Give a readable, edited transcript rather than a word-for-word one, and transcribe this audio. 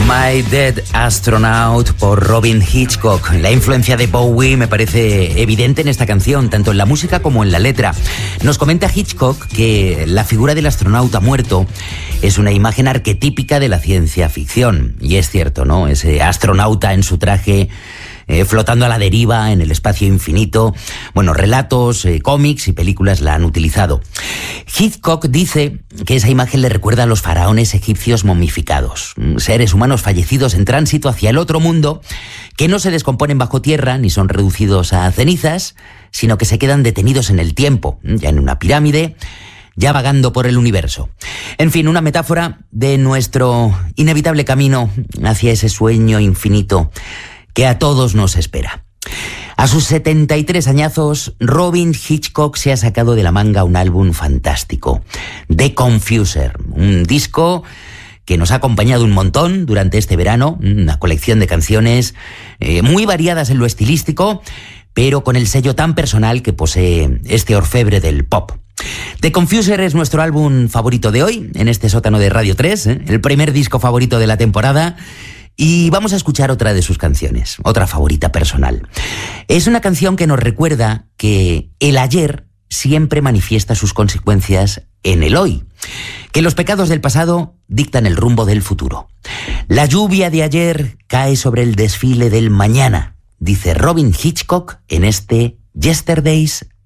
My Dead Astronaut por Robin Hitchcock. La influencia de Bowie me parece evidente en esta canción, tanto en la música como en la letra. Nos comenta Hitchcock que la figura del astronauta muerto es una imagen arquetípica de la ciencia ficción. Y es cierto, ¿no? Ese astronauta en su traje flotando a la deriva en el espacio infinito. Bueno, relatos, cómics y películas la han utilizado. Hitchcock dice que esa imagen le recuerda a los faraones egipcios momificados, seres humanos fallecidos en tránsito hacia el otro mundo, que no se descomponen bajo tierra ni son reducidos a cenizas, sino que se quedan detenidos en el tiempo, ya en una pirámide, ya vagando por el universo. En fin, una metáfora de nuestro inevitable camino hacia ese sueño infinito que a todos nos espera. A sus 73 añazos, Robin Hitchcock se ha sacado de la manga un álbum fantástico, The Confuser, un disco que nos ha acompañado un montón durante este verano, una colección de canciones muy variadas en lo estilístico, pero con el sello tan personal que posee este orfebre del pop. The Confuser es nuestro álbum favorito de hoy, en este sótano de Radio 3, el primer disco favorito de la temporada. Y vamos a escuchar otra de sus canciones, otra favorita personal. Es una canción que nos recuerda que el ayer siempre manifiesta sus consecuencias en el hoy, que los pecados del pasado dictan el rumbo del futuro. La lluvia de ayer cae sobre el desfile del mañana, dice Robin Hitchcock en este Yesterday's